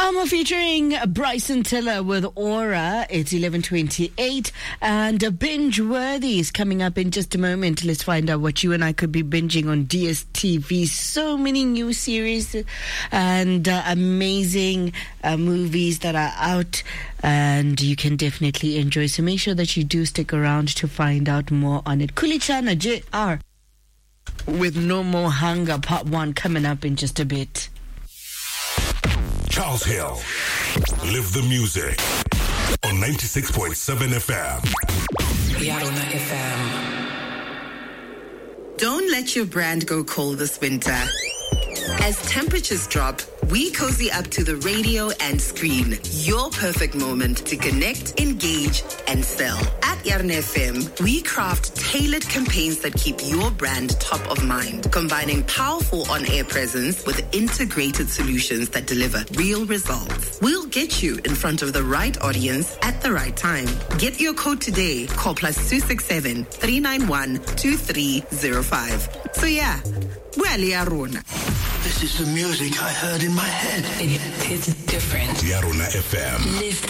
Featuring Bryson Tiller with Aura. It's 11:28, and Binge Worthy is coming up in just a moment. Let's find out what you and I could be binging on DSTV. So many new series and amazing movies that are out, and you can definitely enjoy. So make sure that you do stick around to find out more on it. Kulichana JR with No More Hunger Part 1 coming up in just a bit. Charles Hill. Live the music on 96.7 FM. Yarona FM. Don't let your brand go cold this winter. As temperatures drop, we cozy up to the radio and screen. Your perfect moment to connect, engage, and sell. At Yarona FM, we craft tailored campaigns that keep your brand top of mind, combining powerful on-air presence with integrated solutions that deliver real results. We'll get you in front of the right audience at the right time. Get your code today. Call +267 391 2305. So yeah, well, Yarona. This is the music I heard in my head. It's different. Yarona FM. Live